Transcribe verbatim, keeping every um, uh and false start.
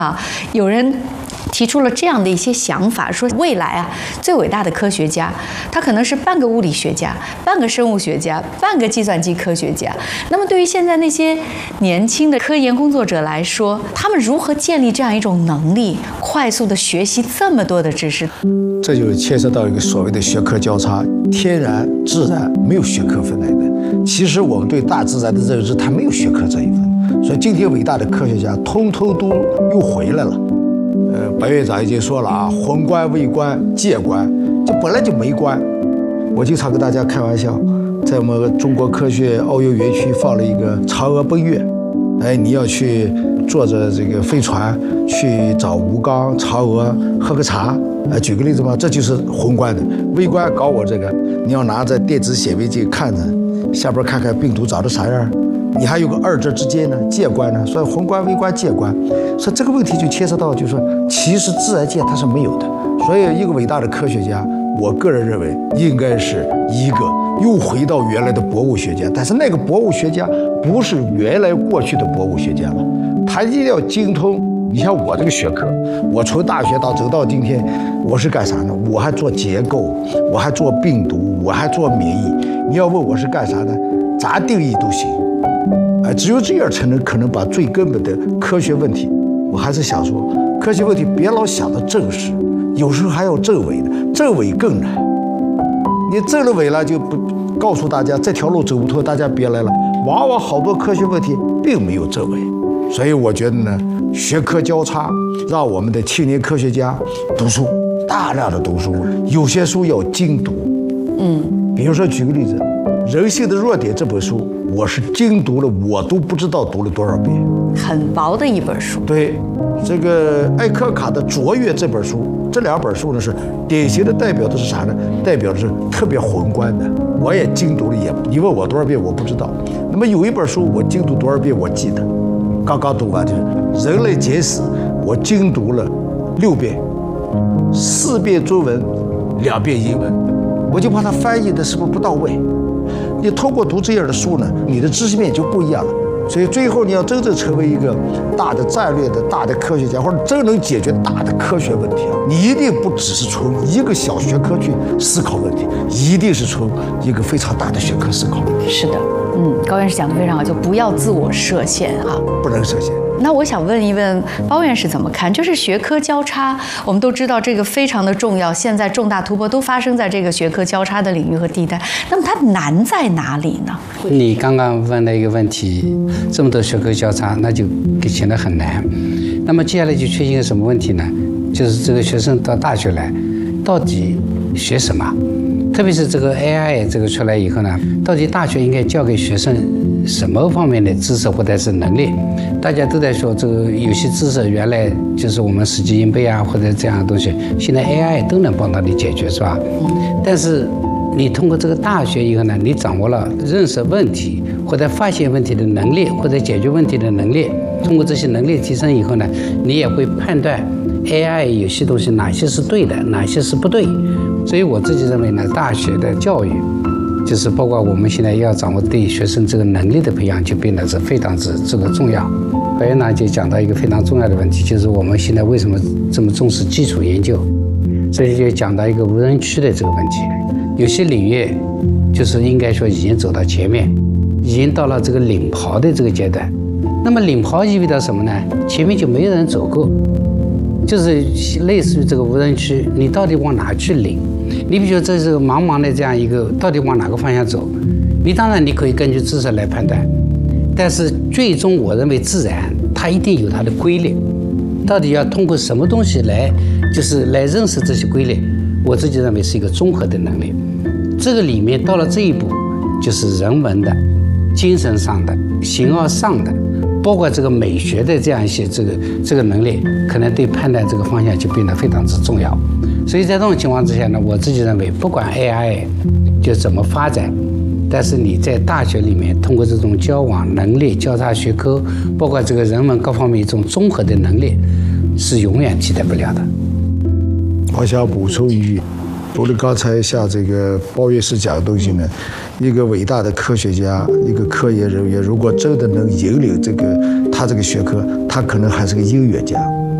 啊，有人提出了这样的一些想法，说未来啊，最伟大的科学家，他可能是半个物理学家、半个生物学家、半个计算机科学家。那么，对于现在那些年轻的科研工作者来说，他们如何建立这样一种能力，快速的学习这么多的知识？ 这就牵涉到一个所谓的学科交叉，天然、自然没有学科分类的。其实我们对大自然的认知，它没有学科这一分。所以今天伟大的科学家通通都又回来了。呃，白院长已经说了啊，宏观、微观、介观，这本来就没关。我经常跟大家开玩笑，在我们中国科学奥运园区放了一个嫦娥奔月，哎，你要去坐着这个飞船去找吴刚、嫦娥喝个茶。呃，举个例子嘛，这就是宏观的。微观搞我这个，你要拿着电子显微镜看着，下边看看病毒长得啥样。你还有个二者之间呢，介观呢，所以宏观、微观、介观，所以这个问题就牵涉到，就是说，其实自然界它是没有的。所以，一个伟大的科学家，我个人认为应该是一个又回到原来的博物学家，但是那个博物学家不是原来过去的博物学家了，他一定要精通。你像我这个学科，我从大学到走到今天，我是干啥呢？我还做结构，我还做病毒，我还做免疫。你要问我是干啥呢？咋定义都行。哎，只有这样才能可能把最根本的科学问题，我还是想说，科学问题别老想到正实，有时候还要证伪的，证伪更难。你证了伪了，就不告诉大家这条路走不通，大家别来了。往往好多科学问题并没有证伪，所以我觉得呢，学科交叉，让我们的青年科学家读书，大量的读书，有些书要精读。嗯，比如说举个例子，《人性的弱点》这本书，我是精读了，我都不知道读了多少遍。 很薄的一本书。对， 这个艾科卡的《卓越》这本书，这两本书呢是典型的代表的是啥呢？代表的是特别宏观的，我也精读了，也你问我多少遍我不知道。那么有一本书我精读多少遍我记得，刚刚读完就是《人类简史》，我精读了六遍，四遍中文，两遍英文，我就怕它翻译的是不是不到位。你通过读这样的书呢，你的知识面就不一样了。所以最后你要真正成为一个大的战略的大的科学家，或者真能解决大的科学问题啊，你一定不只是从一个小学科去思考问题，一定是从一个非常大的学科思考。 是的，嗯，高院士讲得非常好，就不要自我设限哈， 不能设限。 那我想问一问包院士怎么看？就是学科交叉，我们都知道这个非常的重要，现在重大突破都发生在这个学科交叉的领域和地带。那么它难在哪里呢？ 你刚刚问了一个问题，这么多学科交叉，那就显得很难。那么接下来就出现一个什么问题呢？就是这个学生到大学来，到底学什么？特别是这个 A I 这个出来以后呢，到底大学应该教给学生什么方面的知识或者是能力？大家都在说这个有些知识原来就是我们死记硬背啊，或者这样的东西，现在 A I 都能帮到你解决，是吧？但是你通过这个大学以后呢，你掌握了认识问题或者发现问题的能力，或者解决问题的能力。通过这些能力提升以后呢，你也会判断 A I 有些东西哪些是对的，哪些是不对。所以我自己认为呢，大学的教育，就是包括我们现在要掌握对学生这个能力的培养，就变得是非常之这个重要。白院长就讲到一个非常重要的问题，就是我们现在为什么这么重视基础研究？这里就讲到一个无人区的这个问题。有些领域就是应该说已经走到前面，已经到了这个领跑的这个阶段。那么领跑意味着什么呢？前面就没有人走过，就是类似于这个无人区，你到底往哪去领？你比如说这是茫茫的这样一个，到底往哪个方向走？你当然你可以根据知识来判断，但是最终我认为自然它一定有它的规律，到底要通过什么东西来，就是来认识这些规律？我自己认为是一个综合的能力。这个里面到了这一步，就是人文的、精神上的、形而上的，包括这个美学的这样一些这个这个能力，可能对判断这个方向就变得非常之重要。所以在这种情况之下呢，我自己认为，不管 A I 就怎么发展，但是你在大学里面通过这种交往能力、交叉学科，包括这个人文各方面一种综合的能力，是永远替代不了的。 我想补充一句，除了刚才像这个包院士讲的东西呢，一个伟大的科学家，一个科研人员，如果真的能引领这个他这个学科，他可能还是个音乐家。